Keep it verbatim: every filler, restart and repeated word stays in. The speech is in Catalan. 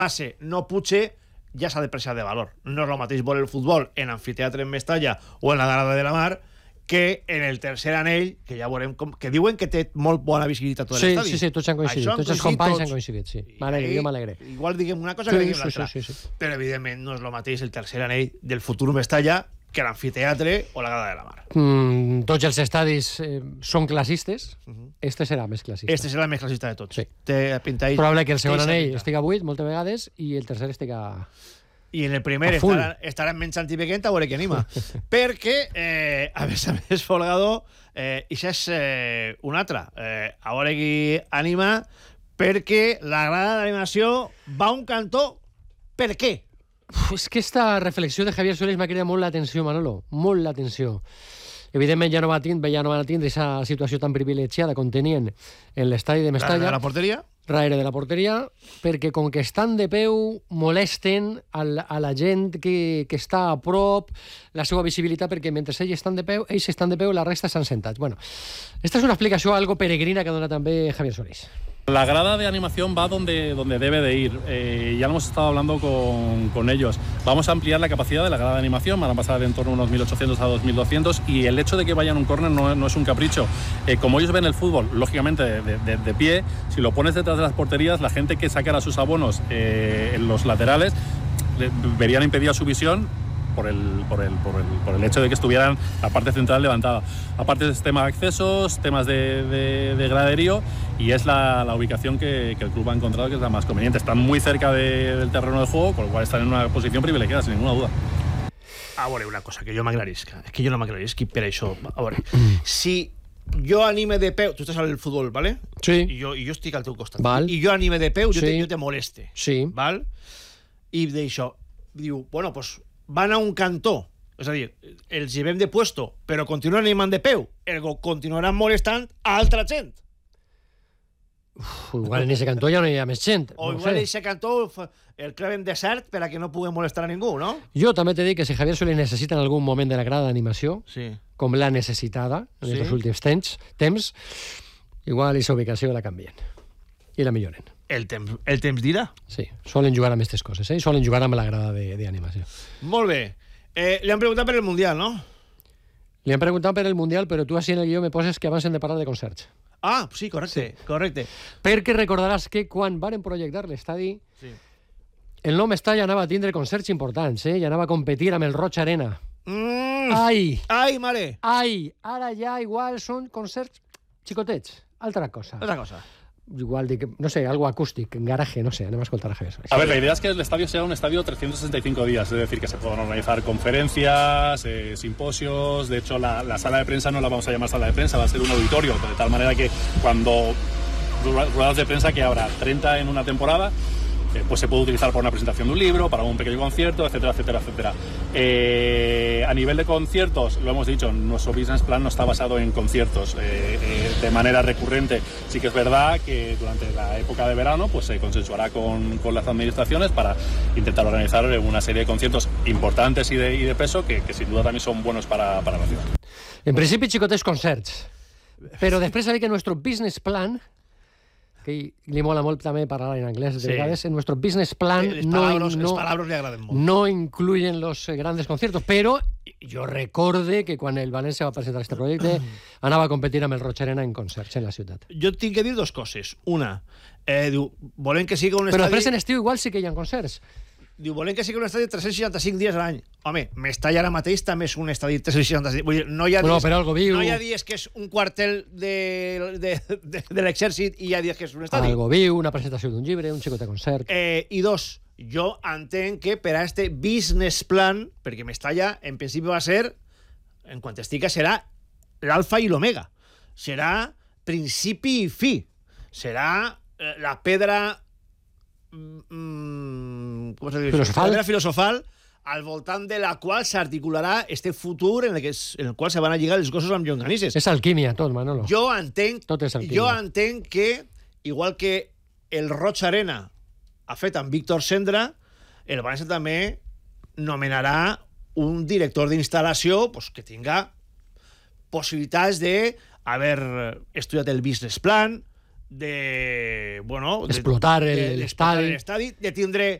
passe no puche, ja s'ha depreciat de valor. No és el mateix veure el futbol en amfiteatre en Mestalla o en la Grada de la Mar que en el tercer anell, que ja veurem com... que diuen que té molt bona visibilitat tot sí, l'estadi. Sí, sí, tots han coincidit. Això tots els companys tots... han coincidit, sí. M'alegre, jo m'alegre. Igual diguem una cosa que sí, diguem l'altra. Sí, sí, sí. Però, evidentment, no és el mateix el tercer anell del futur Mestalla que l'amfiteatre o la Grada de la Mar. Mm, tots els estadis eh, són classistes. Uh-huh. Este serà més classista. Este serà el més classista de tots. Sí. Té pinta ahí... Probable que el segon anell estiga buit moltes vegades i el tercer estiga... I en el primer estaran, estaran menjant i beguent a veure què anima. Perquè, eh, a més a més, Folgado, eh, i això és eh, un altre. Eh, a veure qui anima, perquè la grada d'animació va a un cantó. Per què? Uf, és que esta reflexió de Javier Solís m'ha cridat molt l'atenció, Manolo. Molt l'atenció. Evidentment ja no va tindre, ja no van tindre aquesta situació tan privilegiada com tenien en l'estadi de Mestalla. La de la porteria? Raere de la porteria, perquè com que estan de peu molesten al, a la gent que, que està a prop, la seva visibilitat, perquè mentre ells estan de peu, ells estan de peu, la resta estan sentats. Bueno, esta és una explicació algo peregrina que dona també Javier Solís. La grada de animación va donde, donde debe de ir. Eh, ya lo hemos estado hablando con, con ellos. Vamos a ampliar la capacidad de la grada de animación, van a pasar de en torno a unos mil ochocientos a dos mil doscientos, y el hecho de que vayan a un córner no, no es un capricho. Eh, como ellos ven el fútbol, lógicamente de, de, de pie, si lo pones detrás de las porterías, la gente que sacara sus abonos eh, en los laterales verían impedida su visión por el, por, el, por, el, por el hecho de que estuvieran la parte central levantada. Aparte es tema de accesos, temas de, de, de graderío, y es la, la ubicación que, que el club ha encontrado que es la más conveniente. Están muy cerca de, del terreno de juego, con lo cual están en una posición privilegiada, sin ninguna duda. A veure, una cosa, que jo m'aclarisca. És que jo no m'aclarisc per això. A veure, si jo anime de peu... Tu estàs al futbol, ¿vale? Sí. I jo, i jo estic al teu costat. Val. I jo anime de peu, jo, sí. te, jo te moleste. Sí. Val? I d'això, diu, bueno, pues van a un cantó, és a dir, els llevem de puesto, però continuen animant de peu, ergo continuaran molestant a altra gent. Uf, igual en ese cantó ja no hi ha més gent. O no igual sé. en ese cantó el claven desert per a que no puguen molestar a ningú, no? Jo també t'he dit que si Javier Solís necessita en algun moment de la grada d'animació, Sí. com l'ha necessitada en Sí. els últims temps, temps, igual aquesta ubicació la canvien i la milloren. El temps, el temps dirà. Sí, solen jugar amb aquestes coses, eh? I solen jugar amb la grada d'animació. Molt bé. Eh, li han preguntat per el Mundial, no? Li han preguntat per el Mundial, però tu així en el guió me poses que abans hem de parlar de concerts. Ah, sí, correcte, sí. correcte. Perquè recordaràs que quan varen projectar l'estadi, Sí. el nom Mestalla anava a tindre concerts importants, eh? I anava a competir amb el Roig Arena. Mm. Ai! Ai, mare! Ai! Ara ja igual són concerts xicotets. Altra cosa. Otra cosa. Igual, dic, no sé, algo acústic, en garaje, no sé, anem a escoltar a Javier Solís. A ver, la idea es que el estadio sea un estadio trescientos sesenta y cinco días, es decir, que se puedan organizar conferencias, eh, simposios. De hecho, la, la sala de prensa no la vamos a llamar sala de prensa, va a ser un auditorio, de tal manera que cuando ruedas de prensa, que habrá treinta en una temporada, eh, pues se puede utilizar para una presentación de un libro, para un pequeño concierto, etcétera, etcétera, etcétera. Eh, a nivel de conciertos, lo hemos dicho, nuestro business plan no está basado en conciertos eh, eh, de manera recurrente. Sí que es verdad que durante la época de verano pues se consensuará con, con las administraciones para intentar organizar una serie de conciertos importantes y de, y de peso que, que sin duda también son buenos para, para la ciudad. En principi, xicotets concerts. Però després sabeu que nuestro business plan, que li mola molt també parlar en anglès de Sí. vegades, en nuestro business plan Les no, palabras, no, les palabras le agraden molt. no incluyen los eh, grandes conciertos, però jo recorde que quan el València va presentar este projecte anava a competir amb el Roig Arena en concerts en la ciutat. Jo tinc que dir dos coses. Una, eh, diu, volem que sigui un Però estadi... després en estiu igual sí que hi ha concerts. Diu, volem que sigui un estadi tres-cents seixanta-cinc dies a l'any. Home, Mestalla ara mateix també és un estadi tres-cents seixanta-cinc. Vull dir, no hi ha Bueno, dies, però algo viu. no hi ha dies que és un quartel de, de, de, de l'exèrcit i hi ha dies que és un estadi. Algo viu, una presentació d'un llibre, un xicotet concert. Eh, I dos, jo entenc que per a este business plan, perquè Mestalla en principi va ser, en quant estica, serà l'alfa i l'omega. Serà principi i fi. Serà eh, la pedra... Mm, com se diu? Filosofal. La pedra filosofal al voltant de la qual s'articularà este futur en el, que es, en el qual se van a lligar els gossos amb llonganisses. És alquímia, tot, Manolo. Jo entenc, Tot és alquímia. jo entenc que, igual que el Roig Arena ha fet amb Víctor Sendra, el València també nomenarà un director d'instal·lació pues, que tinga possibilitats de haver estudiat el business plan, de... bueno... Explotar l'estadi. De, de tindre